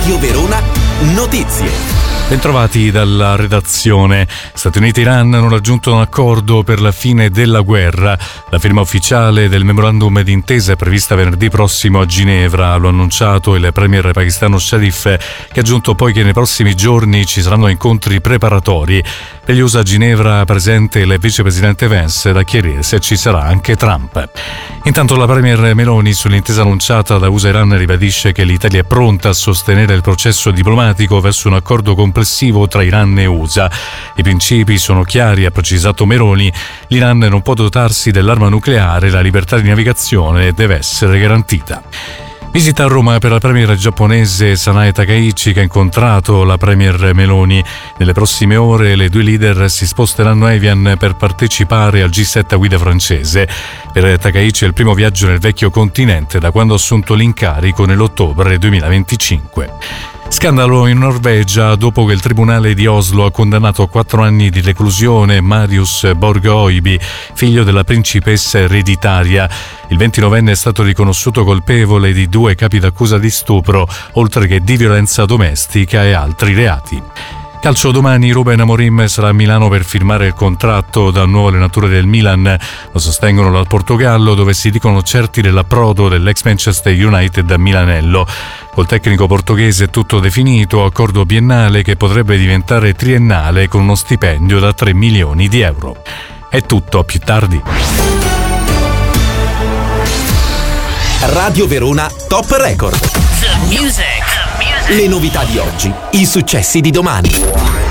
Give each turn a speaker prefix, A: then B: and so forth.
A: Radio Verona Notizie.
B: Bentrovati dalla redazione. Stati Uniti e Iran hanno raggiunto un accordo per la fine della guerra. La firma ufficiale del memorandum d'intesa è prevista venerdì prossimo a Ginevra. Lo ha annunciato il premier pakistano Sharif, che ha aggiunto poi che nei prossimi giorni ci saranno incontri preparatori. Per gli USA a Ginevra presente il vicepresidente Vance, da chiarire se ci sarà anche Trump. Intanto la premier Meloni, sull'intesa annunciata da USA e Iran, ribadisce che l'Italia è pronta a sostenere il processo diplomatico verso un accordo complessivo tra Iran e USA. I principi sono chiari, ha precisato Meloni. L'Iran non può dotarsi dell'arma nucleare, la libertà di navigazione deve essere garantita. Visita a Roma per la premier giapponese Sanae Takaichi, che ha incontrato la premier Meloni. Nelle prossime ore le due leader si sposteranno a Evian per partecipare al G7 a guida francese. Per Takaichi è il primo viaggio nel vecchio continente da quando ha assunto l'incarico nell'ottobre 2025. Scandalo in Norvegia dopo che il tribunale di Oslo ha condannato a 4 anni di reclusione Marius Borgøyby, figlio della principessa ereditaria. Il 29enne è stato riconosciuto colpevole di 2 capi d'accusa di stupro, oltre che di violenza domestica e altri reati. Calcio domani, Ruben Amorim sarà a Milano per firmare il contratto da nuovo allenatore del Milan. Lo sostengono dal Portogallo, dove si dicono certi dell'approdo dell'ex Manchester United a Milanello. Col tecnico portoghese è tutto definito, accordo biennale che potrebbe diventare triennale con uno stipendio da 3 milioni di euro. È tutto, a più tardi.
A: Radio Verona Top Record.
C: The music.
A: Le novità di oggi, i successi di domani.